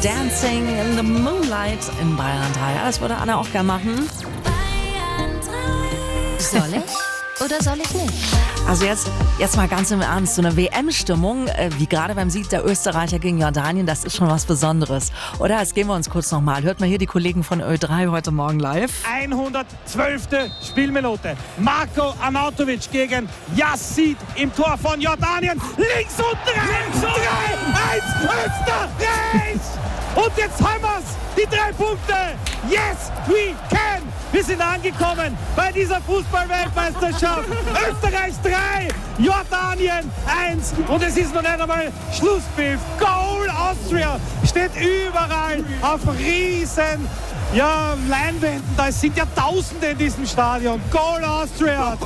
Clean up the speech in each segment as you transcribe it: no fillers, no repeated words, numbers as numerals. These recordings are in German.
Dancing in the Moonlight in Bayern 3. Ja, das würde Anna auch gerne machen. Soll ich oder soll ich nicht? Also jetzt mal ganz im Ernst, so eine WM-Stimmung, wie gerade beim Sieg der Österreicher gegen Jordanien, das ist schon was Besonderes. Oder? Jetzt gehen wir uns kurz nochmal. Hört mal hier die Kollegen von Ö3 heute Morgen live. 112. Spielminute. Marko Arnautovic gegen Yassid im Tor von Jordanien. Links und rein. 3-1 Österreich. Und jetzt haben wir's. Die 3 Punkte. Yes, we can. Wir sind angekommen bei dieser Fußball-Weltmeisterschaft. Österreich 3, Jordanien 1. Und es ist noch nicht einmal Schlusspfiff. Goal Austria steht überall auf riesen Leinwänden. Da sind ja Tausende in diesem Stadion. Goal Austria.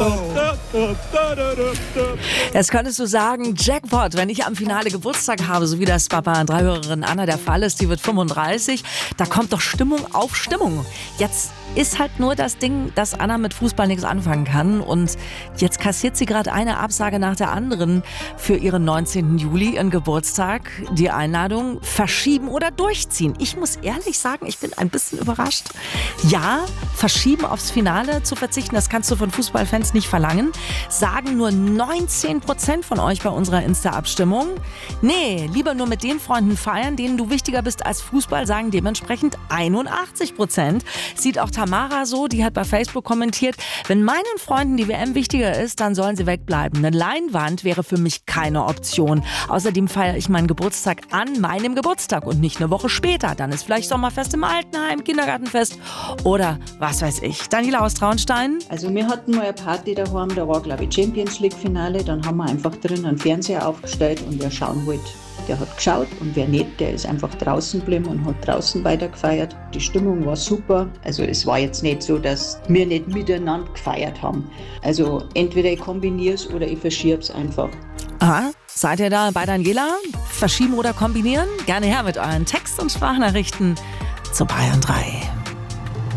Jetzt könntest du sagen, Jackpot, wenn ich am Finale Geburtstag habe, so wie das bei Bayern 3-Hörerin Anna der Fall ist, die wird 35, da kommt doch Stimmung auf Stimmung. Jetzt ist halt nur das Ding, dass Anna mit Fußball nichts anfangen kann und jetzt kassiert sie gerade eine Absage nach der anderen für ihren 19. Juli, ihren Geburtstag. Die Einladung verschieben oder durchziehen. Ich muss ehrlich sagen, ich bin ein bisschen überrascht. Ja, verschieben aufs Finale zu verzichten, das kannst du von Fußballfans nicht verlangen. Sagen nur 19% von euch bei unserer Insta-Abstimmung. Nee, lieber nur mit den Freunden feiern, denen du wichtiger bist als Fußball, sagen dementsprechend 81%. Sieht auch Tamara so, die hat bei Facebook kommentiert, wenn meinen Freunden die WM wichtiger ist, dann sollen sie wegbleiben. Eine Leinwand wäre für mich keine Option. Außerdem feiere ich meinen Geburtstag an meinem Geburtstag und nicht eine Woche später. Dann ist vielleicht Sommerfest im Altenheim, Kindergartenfest oder was weiß ich. Daniela aus Traunstein. Also wir hatten mal eine Party daheim, da war glaube ich Champions League Finale, dann haben wir einfach drinnen einen Fernseher aufgestellt und wer schauen wollte, der hat geschaut und wer nicht, der ist einfach draußen geblieben und hat draußen weitergefeiert. Die Stimmung war super, also es war jetzt nicht so, dass wir nicht miteinander gefeiert haben. Also entweder ich kombiniere es oder ich verschiebe es einfach. Aha, seid ihr da bei Daniela? Verschieben oder kombinieren? Gerne her mit euren Text- und Sprachnachrichten zu Bayern 3.